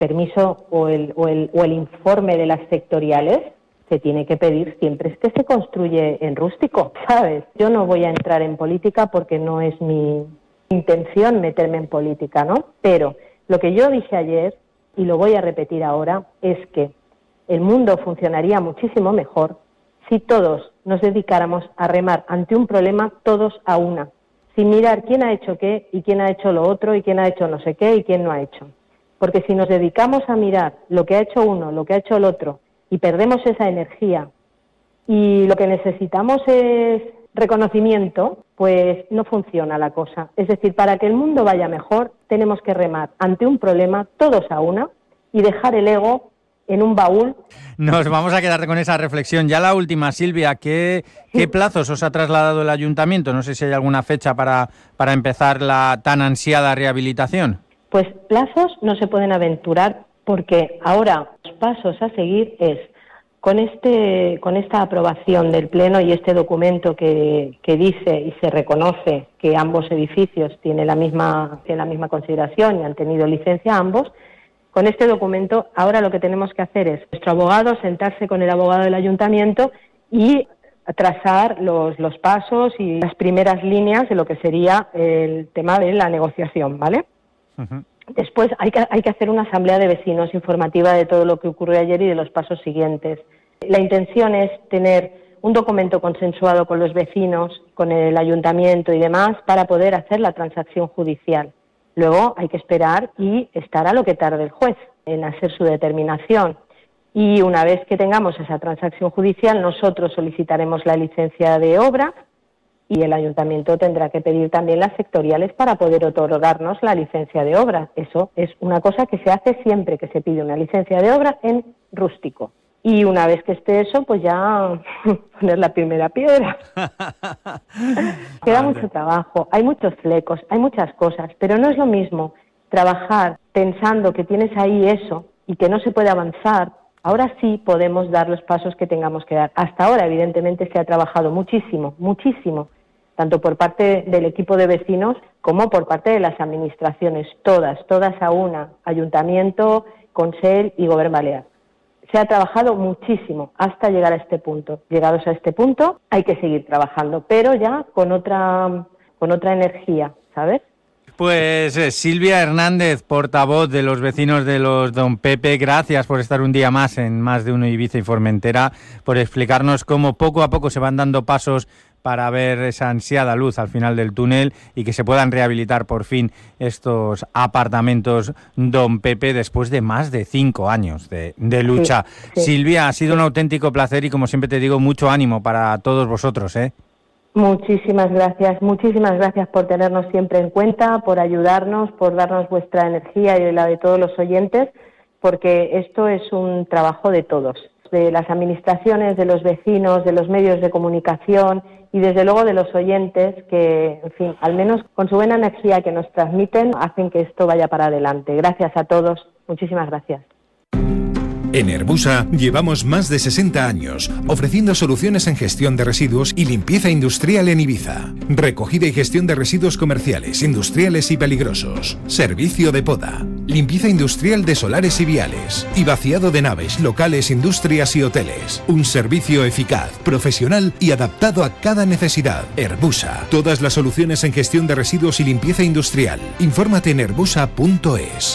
permiso o el informe de las sectoriales se tiene que pedir siempre es que se construye en rústico, ¿sabes? Yo no voy a entrar en política porque no es mi intención meterme en política, ¿no? Pero lo que yo dije ayer, y lo voy a repetir ahora, es que el mundo funcionaría muchísimo mejor si todos nos dedicáramos a remar ante un problema todos a una, sin mirar quién ha hecho qué y quién ha hecho lo otro y quién ha hecho no sé qué y quién no ha hecho. Porque si nos dedicamos a mirar lo que ha hecho uno, lo que ha hecho el otro, y perdemos esa energía y lo que necesitamos es reconocimiento, pues no funciona la cosa. Es decir, para que el mundo vaya mejor tenemos que remar ante un problema todos a una y dejar el ego en un baúl. Nos vamos a quedar con esa reflexión. Ya la última, Silvia, ¿qué plazos os ha trasladado el ayuntamiento? No sé si hay alguna fecha para empezar la tan ansiada rehabilitación. Pues plazos no se pueden aventurar porque ahora los pasos a seguir es con esta aprobación del Pleno y este documento que dice y se reconoce que ambos edificios tienen la misma consideración y han tenido licencia ambos. Con este documento ahora lo que tenemos que hacer es nuestro abogado sentarse con el abogado del ayuntamiento y trazar los pasos y las primeras líneas de lo que sería el tema de la negociación, ¿vale? Uh-huh. Después hay que hacer una asamblea de vecinos informativa de todo lo que ocurrió ayer y de los pasos siguientes. La intención es tener un documento consensuado con los vecinos, con el ayuntamiento y demás para poder hacer la transacción judicial. Luego hay que esperar y estar a lo que tarde el juez en hacer su determinación. Y una vez que tengamos esa transacción judicial, nosotros solicitaremos la licencia de obra y el ayuntamiento tendrá que pedir también las sectoriales para poder otorgarnos la licencia de obra. Eso es una cosa que se hace siempre que se pide una licencia de obra en rústico. Y una vez que esté eso, pues ya poner la primera piedra. Queda mucho trabajo, hay muchos flecos, hay muchas cosas, pero no es lo mismo trabajar pensando que tienes ahí eso y que no se puede avanzar. Ahora sí podemos dar los pasos que tengamos que dar. Hasta ahora, evidentemente, se ha trabajado muchísimo, tanto por parte del equipo de vecinos como por parte de las administraciones, todas a una, ayuntamiento, Consell y Govern Balear. Se ha trabajado muchísimo hasta llegar a este punto. Llegados a este punto hay que seguir trabajando, pero ya con otra energía, ¿sabes? Pues Silvia Hernández, portavoz de los vecinos de los Don Pepe, gracias por estar un día más en Más de Uno Ibiza y Formentera, por explicarnos cómo poco a poco se van dando pasos para ver esa ansiada luz al final del túnel y que se puedan rehabilitar por fin estos apartamentos Don Pepe después de más de 5 años de lucha. Sí. Silvia, ha sido un auténtico placer y, como siempre te digo, mucho ánimo para todos vosotros, ¿eh? Muchísimas gracias por tenernos siempre en cuenta, por ayudarnos, por darnos vuestra energía y la de todos los oyentes, porque esto es un trabajo de todos, de las administraciones, de los vecinos, de los medios de comunicación y desde luego de los oyentes que, en fin, al menos con su buena energía que nos transmiten, hacen que esto vaya para adelante. Gracias a todos, muchísimas gracias. En Herbusa llevamos más de 60 años ofreciendo soluciones en gestión de residuos y limpieza industrial en Ibiza. Recogida y gestión de residuos comerciales, industriales y peligrosos. Servicio de poda. Limpieza industrial de solares y viales. Y vaciado de naves, locales, industrias y hoteles. Un servicio eficaz, profesional y adaptado a cada necesidad. Herbusa. Todas las soluciones en gestión de residuos y limpieza industrial. Infórmate en herbusa.es.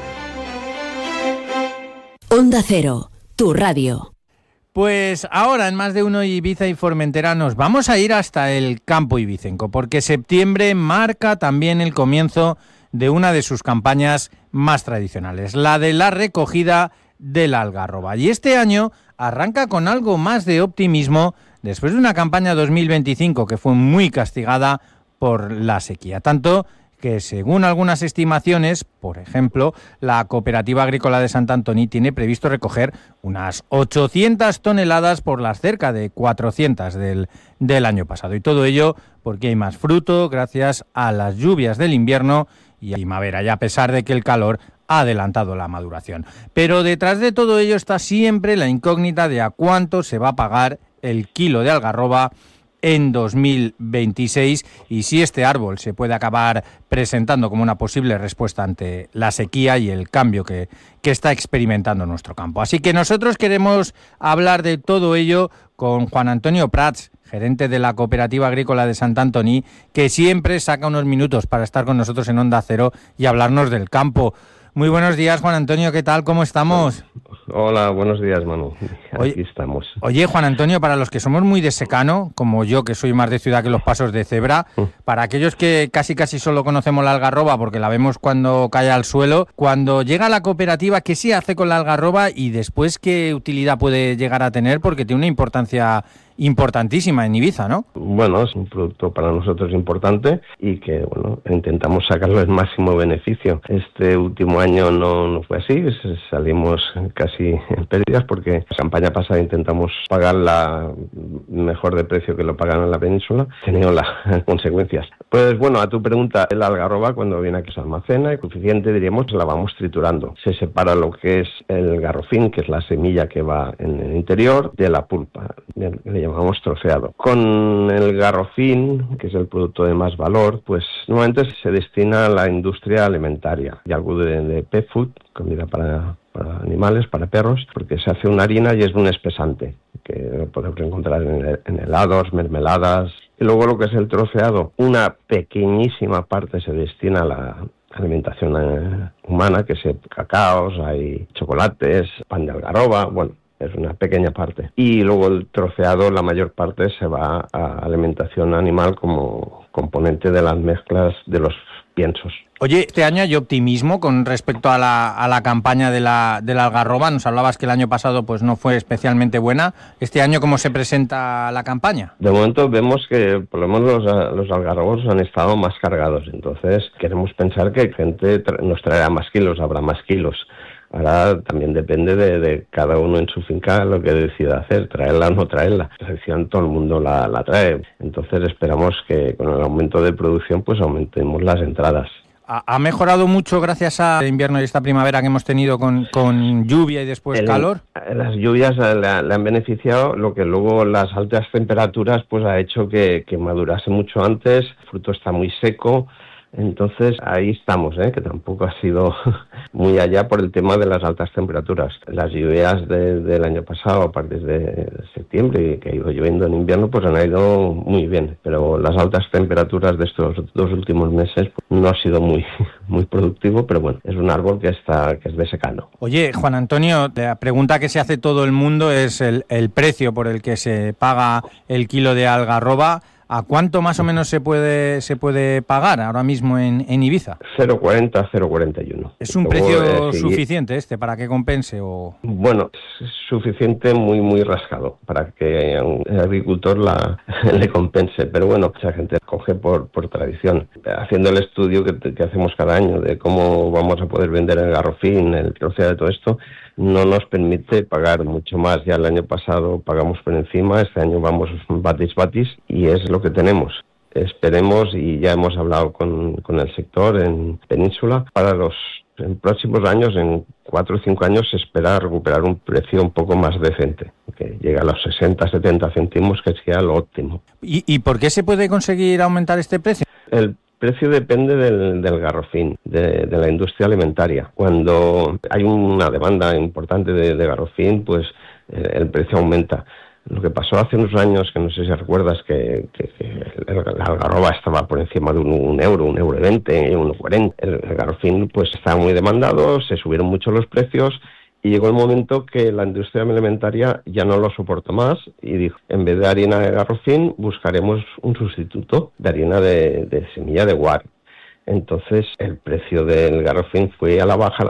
Onda Cero, tu radio. Pues ahora en Más de Uno Ibiza y Formentera nos vamos a ir hasta el campo ibicenco, porque septiembre marca también el comienzo de una de sus campañas más tradicionales, la de la recogida de la algarroba. Y este año arranca con algo más de optimismo después de una campaña 2025 que fue muy castigada por la sequía, tanto que según algunas estimaciones, por ejemplo, la Cooperativa Agrícola de Sant Antoni tiene previsto recoger unas 800 toneladas por las cerca de 400 del año pasado. Y todo ello porque hay más fruto gracias a las lluvias del invierno y a primavera, y a pesar de que el calor ha adelantado la maduración. Pero detrás de todo ello está siempre la incógnita de a cuánto se va a pagar el kilo de algarroba en 2026 y si este árbol se puede acabar presentando como una posible respuesta ante la sequía y el cambio que está experimentando nuestro campo. Así que nosotros queremos hablar de todo ello con Juan Antonio Prats, gerente de la Cooperativa Agrícola de Sant Antoni, que siempre saca unos minutos para estar con nosotros en Onda Cero y hablarnos del campo. Muy buenos días, Juan Antonio, ¿qué tal? ¿Cómo estamos? Hola, buenos días, Manu. Aquí estamos. Oye, Juan Antonio, para los que somos muy de secano, como yo, que soy más de ciudad que los pasos de cebra, para aquellos que casi solo conocemos la algarroba porque la vemos cuando cae al suelo, cuando llega la cooperativa, ¿qué se hace con la algarroba y después qué utilidad puede llegar a tener? Porque tiene una importancia importantísima en Ibiza, ¿no? Bueno, es un producto para nosotros importante y que, bueno, intentamos sacarlo el máximo beneficio. Este último año no fue así, salimos casi en pérdidas porque la campaña pasada intentamos pagar la mejor de precio que lo pagan en la península, teniendo las consecuencias. Pues bueno, a tu pregunta, el algarroba cuando viene aquí se almacena y suficiente, diríamos, la vamos triturando. Se separa lo que es el garrofín, que es la semilla que va en el interior, de la pulpa, le llamamos troceado. Con el garrofín, que es el producto de más valor, pues normalmente se destina a la industria alimentaria y algo de pet food, comida para animales, para perros, porque se hace una harina y es un espesante que podemos encontrar en helados, mermeladas. Y luego lo que es el troceado, una pequeñísima parte se destina a la alimentación humana, que es cacaos, hay chocolates, pan de algarroba, bueno, es una pequeña parte. Y luego el troceado, la mayor parte se va a alimentación animal como componente de las mezclas de los piensos. Oye, este año hay optimismo con respecto a la campaña de la algarroba. Nos hablabas que el año pasado pues no fue especialmente buena. ¿Este año cómo se presenta la campaña? De momento vemos que por lo menos los algarrobos han estado más cargados. Entonces queremos pensar que gente nos traerá más kilos, habrá más kilos. Ahora también depende de cada uno en su finca lo que decida hacer, traerla o no traerla. La sección todo el mundo la trae. Entonces esperamos que con el aumento de producción pues aumentemos las entradas. ¿Ha mejorado mucho gracias al invierno y esta primavera que hemos tenido con lluvia y después calor? Las lluvias le han beneficiado, lo que luego las altas temperaturas pues ha hecho que madurase mucho antes, el fruto está muy seco. Entonces ahí estamos, que tampoco ha sido muy allá por el tema de las altas temperaturas. Las lluvias del año pasado, a partir de septiembre, que ha ido lloviendo en invierno, pues han ido muy bien. Pero las altas temperaturas de estos 2 últimos meses no ha sido muy productivo, pero bueno, es un árbol que es de secano. Oye, Juan Antonio, la pregunta que se hace todo el mundo es el precio por el que se paga el kilo de algarroba. ¿A cuánto más o menos se puede pagar ahora mismo en Ibiza? 0,40, 0,41. ¿Es un precio suficiente para que compense? O... Bueno, es suficiente muy rascado para que a un agricultor le compense. Pero bueno, mucha gente coge por tradición. Haciendo el estudio que hacemos cada año de cómo vamos a poder vender el garrofín, el troceado de todo esto, no nos permite pagar mucho más. Ya el año pasado pagamos por encima, este año vamos batis y es lo que tenemos. Esperemos, y ya hemos hablado con el sector en Península, para los próximos años, en 4 o 5 años, se espera recuperar un precio un poco más decente, que llegue a los 60-70 céntimos, que sea lo óptimo. ¿Y por qué se puede conseguir aumentar este precio? El precio depende del garrofín, de la industria alimentaria. Cuando hay una demanda importante de garrofín, pues el precio aumenta. Lo que pasó hace unos años, que no sé si recuerdas, que la algarroba estaba por encima de un euro, 1,20 €, 1,40 €. El garrofín pues estaba muy demandado, se subieron mucho los precios y llegó el momento que la industria alimentaria ya no lo soportó más y dijo, en vez de harina de garrofín, buscaremos un sustituto de harina de semilla de guar. Entonces el precio del garrofín fue a la baja,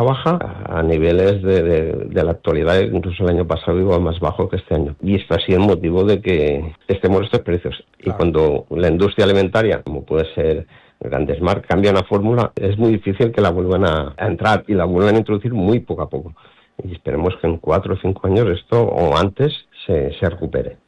a niveles de la actualidad. Incluso el año pasado iba más bajo que este año. Y esto ha sido el motivo de que estemos estos precios. Claro. Y cuando la industria alimentaria, como puede ser Grandes Mar, cambia una fórmula, es muy difícil que la vuelvan a entrar y la vuelvan a introducir muy poco a poco. Y esperemos que en 4 o 5 años esto, o antes, se recupere.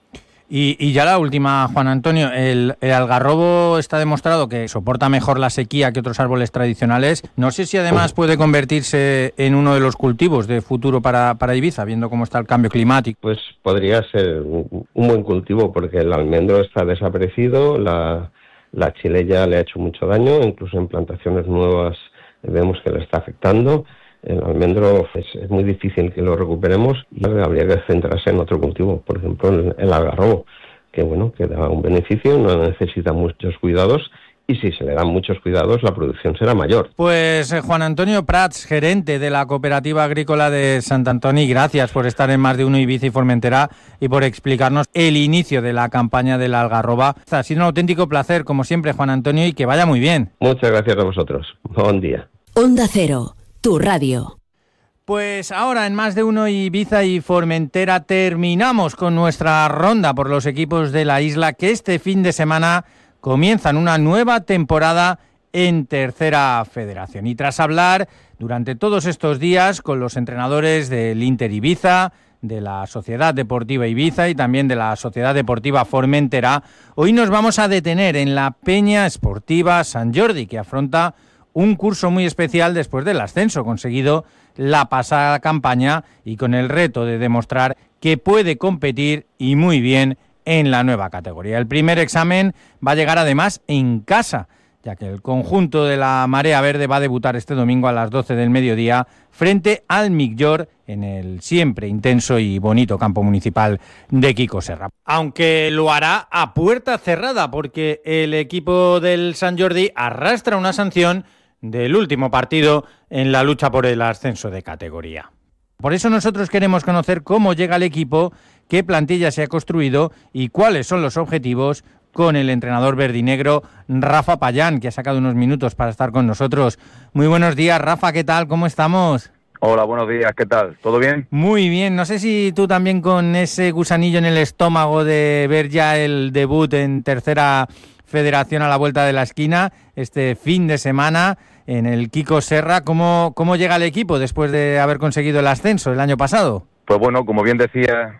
Y ya la última, Juan Antonio, el algarrobo está demostrado que soporta mejor la sequía que otros árboles tradicionales. No sé si además puede convertirse en uno de los cultivos de futuro para Ibiza, viendo cómo está el cambio climático. Pues podría ser un buen cultivo, porque el almendro está desaparecido, la chileya le ha hecho mucho daño, incluso en plantaciones nuevas vemos que le está afectando. El almendro es muy difícil que lo recuperemos y habría que centrarse en otro cultivo, por ejemplo el algarrobo, que da un beneficio, no necesita muchos cuidados y si se le dan muchos cuidados la producción será mayor. Pues Juan Antonio Prats, gerente de la Cooperativa Agrícola de Sant Antoni, gracias por estar en Más de Uno Ibiza y Formentera y por explicarnos el inicio de la campaña del algarroba. Ha sido un auténtico placer, como siempre, Juan Antonio, y que vaya muy bien. Muchas gracias a vosotros. Buen día. Onda Cero, tu radio. Pues ahora en Más de Uno Ibiza y Formentera terminamos con nuestra ronda por los equipos de la isla que este fin de semana comienzan una nueva temporada en Tercera Federación. Y tras hablar durante todos estos días con los entrenadores del Inter Ibiza, de la Sociedad Deportiva Ibiza y también de la Sociedad Deportiva Formentera, hoy nos vamos a detener en la Peña Esportiva Sant Jordi, que afronta un curso muy especial después del ascenso conseguido la pasada campaña y con el reto de demostrar que puede competir y muy bien en la nueva categoría. El primer examen va a llegar además en casa, ya que el conjunto de la Marea Verde va a debutar este domingo a las 12 del mediodía frente al Migjorn en el siempre intenso y bonito campo municipal de Quico Serra. Aunque lo hará a puerta cerrada porque el equipo del Sant Jordi arrastra una sanción del último partido en la lucha por el ascenso de categoría. Por eso nosotros queremos conocer cómo llega el equipo, qué plantilla se ha construido y cuáles son los objetivos con el entrenador verdinegro Rafa Payán, que ha sacado unos minutos para estar con nosotros. Muy buenos días, Rafa, ¿qué tal? ¿Cómo estamos? Hola, buenos días, ¿qué tal? ¿Todo bien? Muy bien, no sé si tú también con ese gusanillo en el estómago de ver ya el debut en Tercera Federación a la vuelta de la esquina, este fin de semana en el Quico Serra. ¿Cómo llega el equipo después de haber conseguido el ascenso el año pasado? Pues bueno, como bien decía,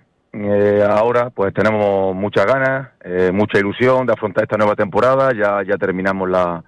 ahora pues tenemos muchas ganas, mucha ilusión de afrontar esta nueva temporada. Ya terminamos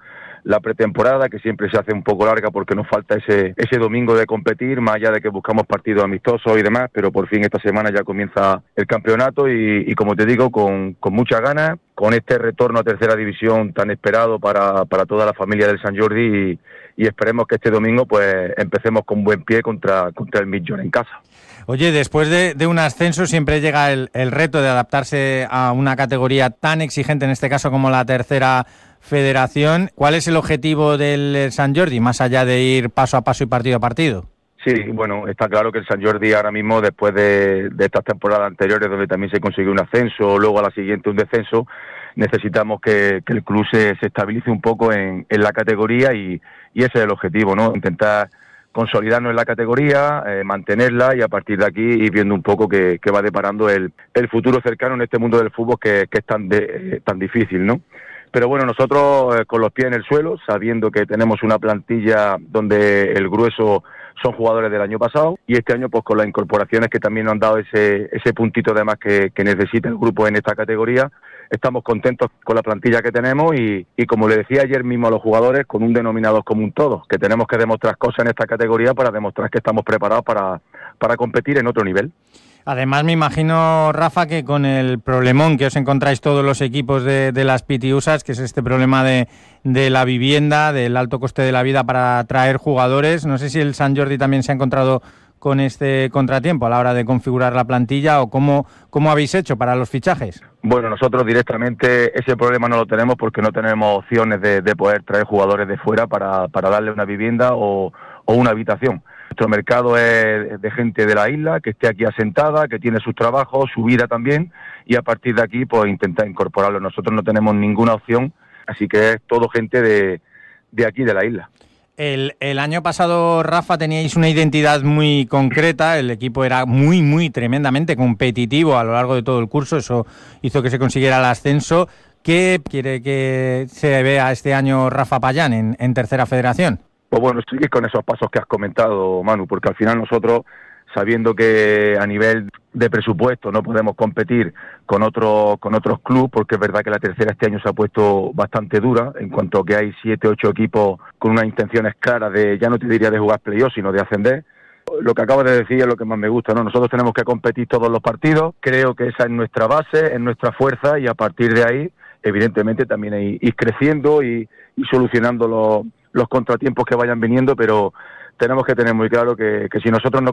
la pretemporada, que siempre se hace un poco larga porque nos falta ese domingo de competir, más allá de que buscamos partidos amistosos y demás, pero por fin esta semana ya comienza el campeonato y como te digo, con muchas ganas, con este retorno a tercera división tan esperado para toda la familia del Sant Jordi y esperemos que este domingo pues empecemos con buen pie contra el Migjorn en casa. Oye, después de un ascenso siempre llega el reto de adaptarse a una categoría tan exigente, en este caso como la Tercera Federación. ¿Cuál es el objetivo del Sant Jordi, más allá de ir paso a paso y partido a partido? Sí, bueno, está claro que el Sant Jordi ahora mismo, después de estas temporadas anteriores donde también se consiguió un ascenso, luego a la siguiente un descenso, necesitamos que el club se estabilice un poco en la categoría y ese es el objetivo, ¿no? Intentar consolidarnos en la categoría, mantenerla y a partir de aquí ir viendo un poco qué va deparando el futuro cercano en este mundo del fútbol que es tan difícil, ¿no? Pero bueno, nosotros con los pies en el suelo, sabiendo que tenemos una plantilla donde el grueso son jugadores del año pasado y este año pues con las incorporaciones que también nos han dado ese puntito de más que necesita el grupo en esta categoría, estamos contentos con la plantilla que tenemos y como le decía ayer mismo a los jugadores, con un denominador común todos, que tenemos que demostrar cosas en esta categoría para demostrar que estamos preparados para competir en otro nivel. Además, me imagino, Rafa, que con el problemón que os encontráis todos los equipos de las Pitiusas, que es este problema de la vivienda, del alto coste de la vida para atraer jugadores, no sé si el Sant Jordi también se ha encontrado con este contratiempo a la hora de configurar la plantilla o cómo habéis hecho para los fichajes. Bueno, nosotros directamente ese problema no lo tenemos porque no tenemos opciones de poder traer jugadores de fuera para darle una vivienda o una habitación. Nuestro mercado es de gente de la isla, que esté aquí asentada, que tiene sus trabajos, su vida también, y a partir de aquí pues intentar incorporarlo. Nosotros no tenemos ninguna opción, así que es todo gente de aquí, de la isla. El año pasado, Rafa, teníais una identidad muy concreta, el equipo era muy tremendamente competitivo a lo largo de todo el curso, eso hizo que se consiguiera el ascenso. ¿Qué quiere que se vea este año Rafa Payán en Tercera Federación? Pues bueno, sigue con esos pasos que has comentado, Manu, porque al final nosotros, sabiendo que a nivel de presupuesto no podemos competir con otros clubes, porque es verdad que la tercera este año se ha puesto bastante dura, en cuanto a que hay 7, 8 equipos con unas intenciones claras de, ya no te diría de jugar playoff, sino de ascender. Lo que acabo de decir es lo que más me gusta, ¿no? Nosotros tenemos que competir todos los partidos, creo que esa es nuestra base, es nuestra fuerza, y a partir de ahí, evidentemente, también ir creciendo y solucionando los contratiempos que vayan viniendo, pero tenemos que tener muy claro que si nosotros no